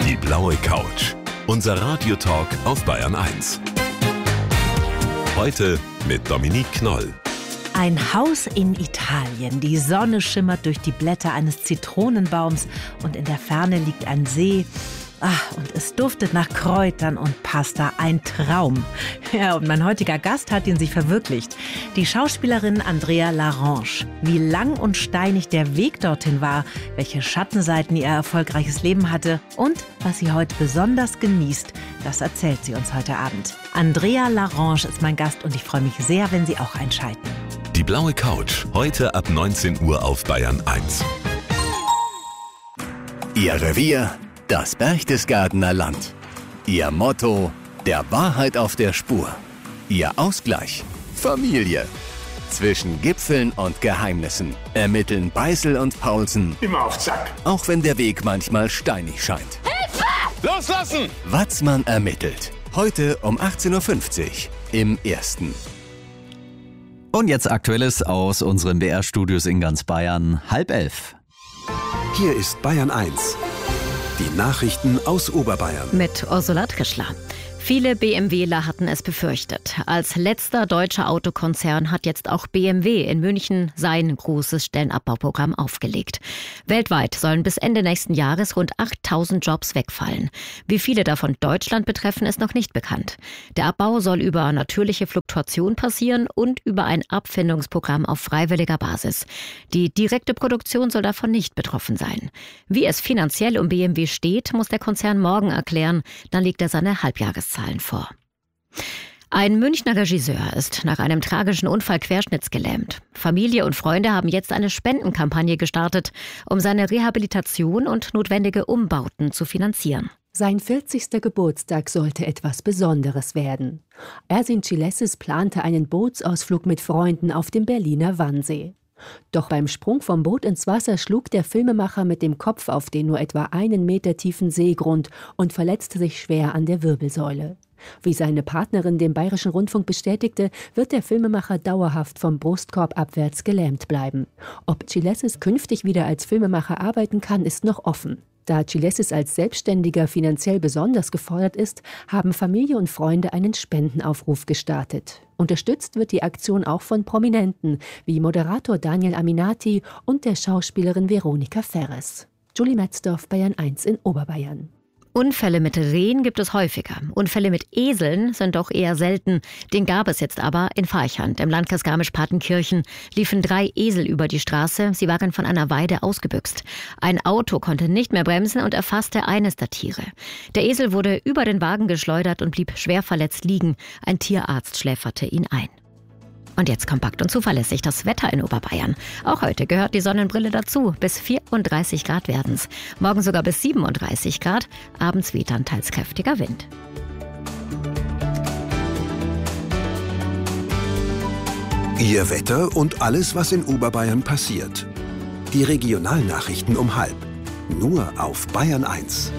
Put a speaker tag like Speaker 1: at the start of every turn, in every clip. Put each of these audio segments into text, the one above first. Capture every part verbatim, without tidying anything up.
Speaker 1: Die blaue Couch. Unser Radiotalk auf Bayern eins. Heute mit Dominique Knoll.
Speaker 2: Ein Haus in Italien. Die Sonne schimmert durch die Blätter eines Zitronenbaums und in der Ferne liegt ein See. Ach, und es duftet nach Kräutern und Pasta. Ein Traum. Ja, und mein heutiger Gast hat ihn sich verwirklicht. Die Schauspielerin Andrea Larange. Wie lang und steinig der Weg dorthin war, welche Schattenseiten ihr erfolgreiches Leben hatte und was sie heute besonders genießt, das erzählt sie uns heute Abend. Andrea Larange ist mein Gast und ich freue mich sehr, wenn Sie auch einschalten.
Speaker 1: Die blaue Couch. Heute ab neunzehn Uhr auf Bayern eins.
Speaker 3: Ihr Revier, das Berchtesgadener Land. Ihr Motto, der Wahrheit auf der Spur. Ihr Ausgleich, Familie. Zwischen Gipfeln und Geheimnissen ermitteln Beißel und Paulsen.
Speaker 4: Immer auf Zack.
Speaker 3: Auch wenn der Weg manchmal steinig scheint.
Speaker 4: Hilfe! Loslassen!
Speaker 3: Watzmann ermittelt. Heute um achtzehn Uhr fünfzig im Ersten.
Speaker 5: Und jetzt Aktuelles aus unseren B R-Studios in ganz Bayern. Halb elf.
Speaker 1: Hier ist Bayern eins. Die Nachrichten aus Oberbayern.
Speaker 6: Mit Ursula Trischler. Viele BMWler hatten es befürchtet. Als letzter deutscher Autokonzern hat jetzt auch B M W in München sein großes Stellenabbauprogramm aufgelegt. Weltweit sollen bis Ende nächsten Jahres rund achttausend Jobs wegfallen. Wie viele davon Deutschland betreffen, ist noch nicht bekannt. Der Abbau soll über natürliche Fluktuation passieren und über ein Abfindungsprogramm auf freiwilliger Basis. Die direkte Produktion soll davon nicht betroffen sein. Wie es finanziell um B M W steht, muss der Konzern morgen erklären. Dann legt er seine Halbjahreszahlen vor. Ein Münchner Regisseur ist nach einem tragischen Unfall querschnittsgelähmt. Familie und Freunde haben jetzt eine Spendenkampagne gestartet, um seine Rehabilitation und notwendige Umbauten zu finanzieren.
Speaker 7: Sein vierzigster Geburtstag sollte etwas Besonderes werden. Ersin Cilessis plante einen Bootsausflug mit Freunden auf dem Berliner Wannsee. Doch beim Sprung vom Boot ins Wasser schlug der Filmemacher mit dem Kopf auf den nur etwa einen Meter tiefen Seegrund und verletzte sich schwer an der Wirbelsäule. Wie seine Partnerin dem Bayerischen Rundfunk bestätigte, wird der Filmemacher dauerhaft vom Brustkorb abwärts gelähmt bleiben. Ob Cilessis künftig wieder als Filmemacher arbeiten kann, ist noch offen. Da Cilessis als Selbstständiger finanziell besonders gefordert ist, haben Familie und Freunde einen Spendenaufruf gestartet. Unterstützt wird die Aktion auch von Prominenten, wie Moderator Daniel Aminati und der Schauspielerin Veronika Ferres. Julie Metzdorf, Bayern eins in Oberbayern.
Speaker 6: Unfälle mit Rehen gibt es häufiger. Unfälle mit Eseln sind doch eher selten. Den gab es jetzt aber in Farchant. Im Landkreis Garmisch-Partenkirchen liefen drei Esel über die Straße. Sie waren von einer Weide ausgebüxt. Ein Auto konnte nicht mehr bremsen und erfasste eines der Tiere. Der Esel wurde über den Wagen geschleudert und blieb schwer verletzt liegen. Ein Tierarzt schläferte ihn ein. Und jetzt kompakt und zuverlässig das Wetter in Oberbayern. Auch heute gehört die Sonnenbrille dazu. Bis vierunddreißig Grad werden's. Morgen sogar bis siebenunddreißig Grad. Abends weht dann teils kräftiger Wind.
Speaker 1: Ihr Wetter und alles, was in Oberbayern passiert. Die Regionalnachrichten um halb. Nur auf Bayern eins.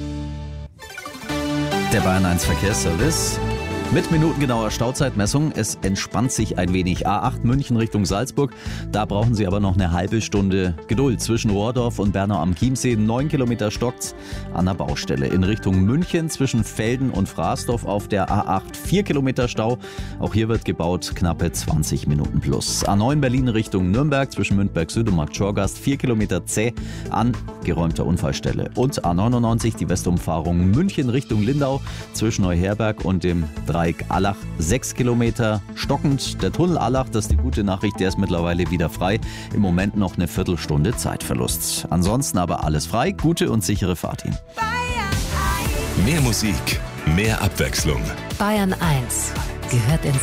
Speaker 5: Der Bayern eins Verkehrsservice. Mit minutengenauer Stauzeitmessung. Es entspannt sich ein wenig. A acht München Richtung Salzburg. Da brauchen Sie aber noch eine halbe Stunde Geduld. Zwischen Rohrdorf und Bernau am Chiemsee. Neun Kilometer stockt's an der Baustelle. In Richtung München zwischen Velden und Fraßdorf auf der A acht. Vier Kilometer Stau. Auch hier wird gebaut. Knappe zwanzig Minuten plus. A neun Berlin Richtung Nürnberg zwischen Mündberg Süd und Marktschorgast. Vier Kilometer zäh an geräumter Unfallstelle. Und A neunundneunzig die Westumfahrung München Richtung Lindau zwischen Neuherberg und dem Dreieck Allach, sechs Kilometer stockend. Der Tunnel Allach, das ist die gute Nachricht, der ist mittlerweile wieder frei. Im Moment noch eine Viertelstunde Zeitverlust. Ansonsten aber alles frei, gute und sichere Fahrt Ihnen.
Speaker 1: Mehr Musik, mehr Abwechslung.
Speaker 2: Bayern eins gehört ins